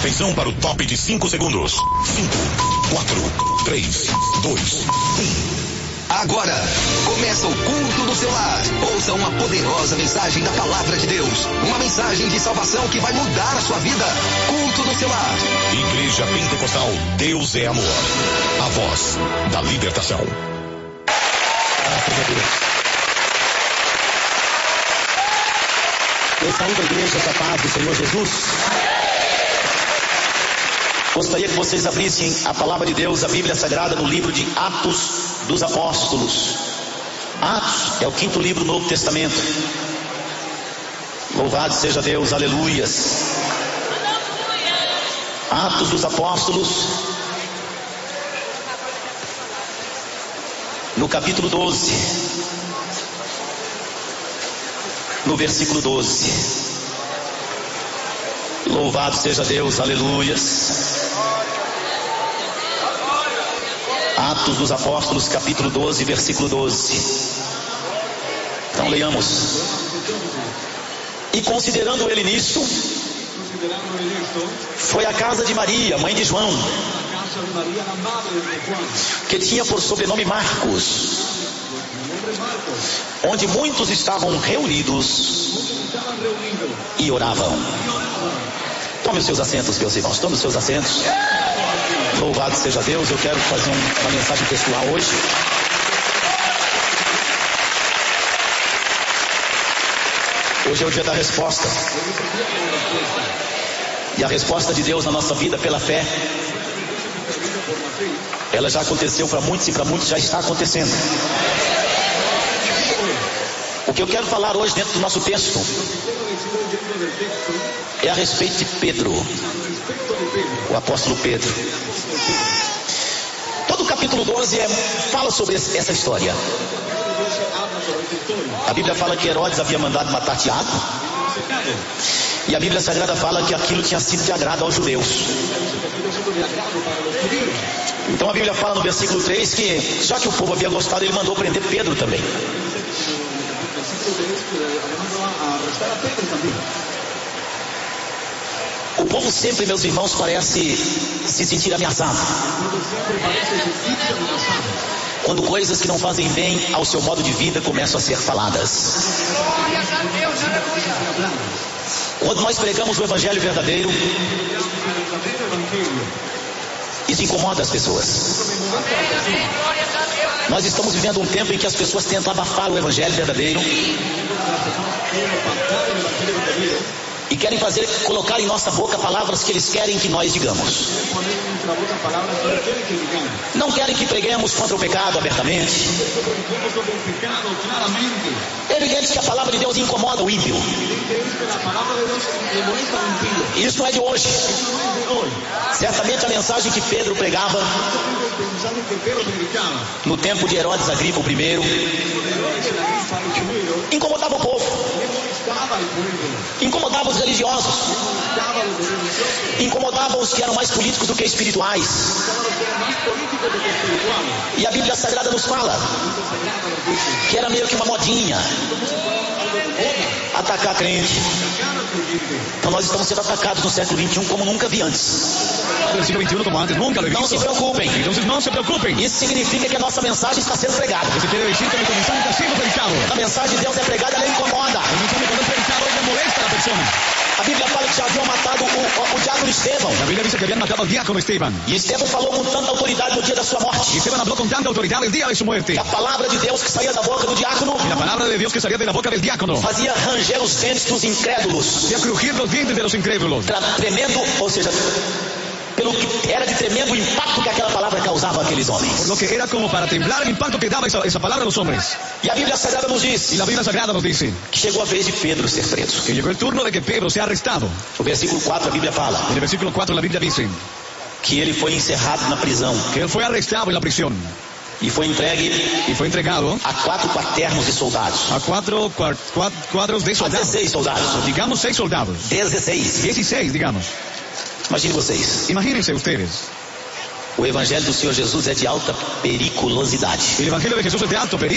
Atenção para o top de 5 segundos. 5, 4, 3, 2, 1. Agora, começa o culto do seu lar. Ouça uma poderosa mensagem da palavra de Deus. Uma mensagem de salvação que vai mudar a sua vida. Culto do seu lar. Igreja Pentecostal Deus é Amor. A voz da libertação. Graças a Deus. Eu saúdo a igreja da paz do Senhor Jesus. Gostaria que vocês abrissem a palavra de Deus, a Bíblia Sagrada, no livro de Atos dos Apóstolos. Atos é o 5º livro do Novo Testamento. Louvado seja Deus, aleluias. Atos dos Apóstolos, no capítulo 12, no versículo 12. Louvado seja Deus, aleluias. Atos dos Apóstolos, capítulo 12, versículo 12. Então leiamos. E considerando ele nisto, foi à casa de Maria, mãe de João, que tinha por sobrenome Marcos, onde muitos estavam reunidos e oravam. Tome os seus assentos, meus irmãos, tome os seus assentos. Louvado seja Deus. Eu quero fazer uma mensagem textual hoje. Hoje é o dia da resposta. E a resposta de Deus na nossa vida pela fé, ela já aconteceu para muitos e para muitos já está acontecendo. O que eu quero falar hoje dentro do nosso texto é a respeito de Pedro, o apóstolo Pedro. Todo o capítulo 12 fala sobre essa história. A Bíblia fala que Herodes havia mandado matar Tiago, e a Bíblia Sagrada fala que aquilo tinha sido de agrado aos judeus. Então a Bíblia fala no versículo 3 que, já que o povo havia gostado, ele mandou prender Pedro também. O povo sempre, meus irmãos, parece se sentir ameaçado quando coisas que não fazem bem ao seu modo de vida começam a ser faladas. Quando nós pregamos o evangelho verdadeiro, isso incomoda as pessoas. Nós estamos vivendo um tempo em que as pessoas tentam abafar o evangelho verdadeiro e querem colocar em nossa boca palavras que eles querem que nós digamos. Não querem que preguemos contra o pecado abertamente. É evidente que a palavra de Deus incomoda o ímpio. Isso não é de hoje. Certamente a mensagem que Pedro pregava no tempo de Herodes Agripa I incomodava o povo, incomodava os religiosos, incomodava os que eram mais políticos do que espirituais. E a Bíblia Sagrada nos fala que era meio que uma modinha atacar crente. Então nós estamos sendo atacados no século XXI como nunca vi antes. Não se preocupem. Isso significa que a nossa mensagem está sendo pregada. A mensagem de Deus é pregada, ela incomoda. A Bíblia fala que já haviam matado o diácono Estevão. La Biblia dice que habían matado al diácono Esteban. E Estevão falou com tanta autoridade no dia da sua morte. Y Esteban habló con tanta autoridad el día de su muerte. E a palavra de Deus que saía da boca do diácono, Y la palabra de Dios que salía de la boca del diácono fazia ranger os dentes dos incrédulos. hacía crujir los dientes de los incrédulos. Tremendo, ou seja, pelo que era de tremendo o impacto que aquela palavra causava àqueles homens. Por lo que era como para temblar el impacto que daba esa palabra a los hombres. E a Bíblia Sagrada nos diz Y la Biblia Sagrada nos dice que chegou a vez de Pedro ser preso. que llegó el turno de que Pedro sea arrestado. No versículo 4 a Bíblia fala En el versículo 4 la Biblia dice que ele foi encerrado na prisão que él fue arrestado en la prisión e foi entregue y fue entregado a 4 quaternos de soldados. a cuadros de A soldados. 16 soldados. Digamos 6 soldados. 16. 16, digamos. Imagine vocês. Imagínense ustedes. O evangelho do Senhor Jesus é de alta periculosidade. El evangelio de Jesús es de alto peligro.